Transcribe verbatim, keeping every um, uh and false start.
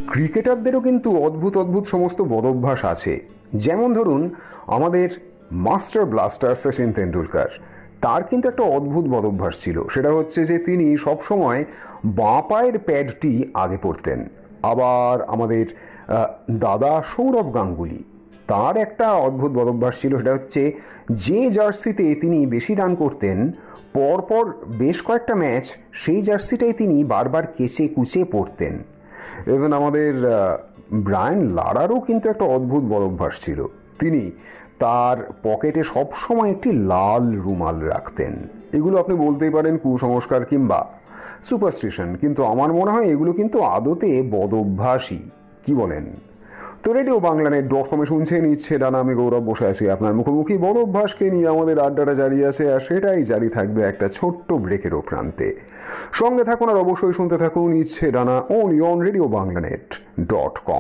ক্রিকেটারদেরও কিন্তু অদ্ভুত অদ্ভুত সমস্ত বদভ্যাস আছে। যেমন ধরুন আমাদের মাস্টার ব্লাস্টার সচিন তেন্ডুলকার, তার কিন্তু একটা অদ্ভুত বদভ্যাস ছিল। সেটা হচ্ছে যে তিনি সবসময় বাঁ পায়ের প্যাডটি আগে পরতেন। আবার আমাদের দাদা সৌরভ গাঙ্গুলি, তার একটা অদ্ভুত বদভ্যাস ছিল। সেটা হচ্ছে যে জার্সিতে তিনি বেশি রান করতেন পরপর বেশ কয়েকটা ম্যাচ সেই জার্সিটাই তিনি বারবার কেচে কুচে পরতেন। ইভেন আমাদের ব্রায়ান লারারও কিন্তু একটা অদ্ভুত বদভ্যাস ছিল। তিনি তার পকেটে সবসময় একটি লাল রুমাল রাখতেন। এগুলো আপনি বলতেই পারেন কুসংস্কার কিংবা সুপারস্টিশন, কিন্তু আমার মনে হয় এগুলো কিন্তু আদতে বদভ্যাসই। কি বলেন? তো রেডিও বাংলা নেট ডট কমে শুনছেন ইচ্ছে ডানা, আমি গৌরব বসে আছি আপনার মুখোমুখি। বদভ্যাসকে নিয়ে আমাদের আড্ডাটা জারি আছে, আর সেটাই জারি থাকবে একটা ছোট্ট ব্রেকেরও প্রান্তে। সঙ্গে থাকুন আর অবশ্যই শুনতে থাকুন ইচ্ছে ডানা, only on radio Bangla net dot com.